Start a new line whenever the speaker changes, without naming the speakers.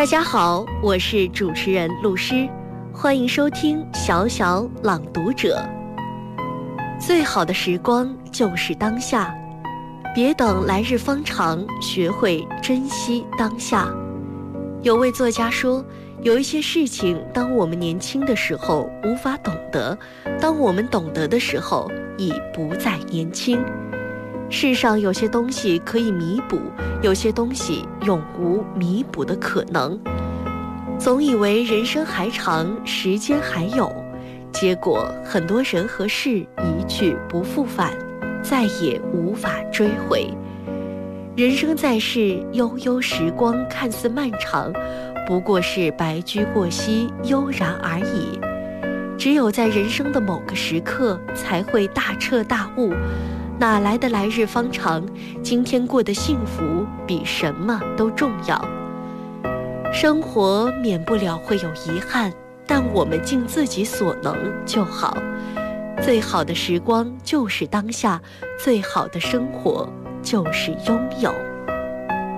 大家好，我是主持人陆诗，欢迎收听小小朗读者。最好的时光就是当下，别等来日方长，学会珍惜当下。有位作家说，有一些事情当我们年轻的时候无法懂得，当我们懂得的时候已不再年轻。世上有些东西可以弥补，有些东西永无弥补的可能。总以为人生还长，时间还有，结果很多人和事一去不复返，再也无法追回。人生在世，悠悠时光看似漫长，不过是白驹过隙，悠然而已。只有在人生的某个时刻，才会大彻大悟，哪来的来日方长，今天过得幸福比什么都重要。生活免不了会有遗憾，但我们尽自己所能就好。最好的时光就是当下，最好的生活就是拥有。